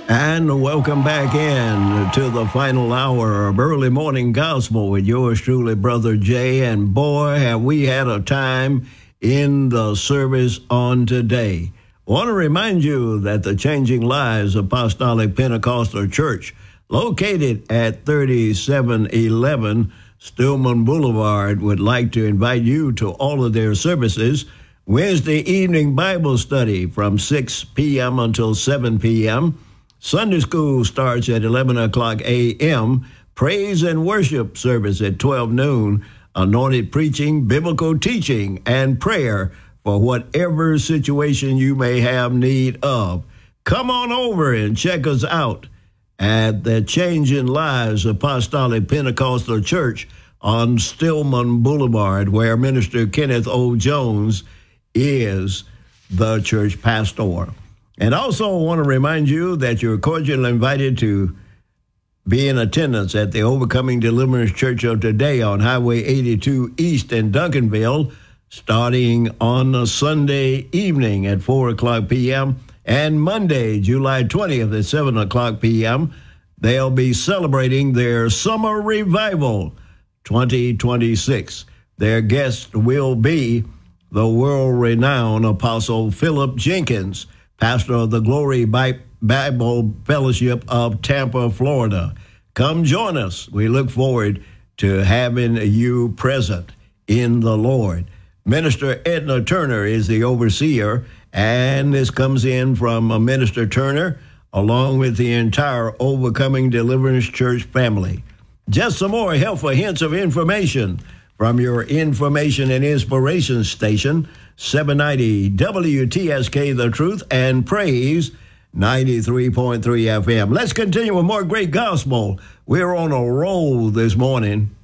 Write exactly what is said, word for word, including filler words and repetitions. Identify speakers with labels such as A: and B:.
A: And welcome back in to the final hour of Early Morning Gospel with yours truly, Brother Jay. And boy, have we had a time in the service on today. I want to remind you that the Changing Lives Apostolic Pentecostal Church, located at thirty-seven eleven Stillman Boulevard, would like to invite you to all of their services. Wednesday evening Bible study from six p.m. until seven p.m., Sunday school starts at eleven o'clock a.m., praise and worship service at twelve noon, anointed preaching, biblical teaching, and prayer for whatever situation you may have need of. Come on over and check us out at the Changing Lives Apostolic Pentecostal Church on Stillman Boulevard, where Minister Kenneth O. Jones is the church pastor. And also want to remind you that you're cordially invited to be in attendance at the Overcoming Deliverance Church of today on Highway eighty-two East in Duncanville, starting on a Sunday evening at four o'clock p.m. and Monday, July twentieth at seven o'clock p.m. They'll be celebrating their Summer Revival twenty twenty-six. Their guest will be the world-renowned Apostle Philip Jenkins, pastor of the Glory Bible Fellowship of Tampa, Florida. Come join us. We look forward to having you present in the Lord. Minister Edna Turner is the overseer, and this comes in from Minister Turner along with the entire Overcoming Deliverance Church family. Just some more helpful hints of information from your information and inspiration station, seven ninety W T S K The Truth and Praise ninety-three point three F M. Let's continue with more great gospel. We're on a roll this morning.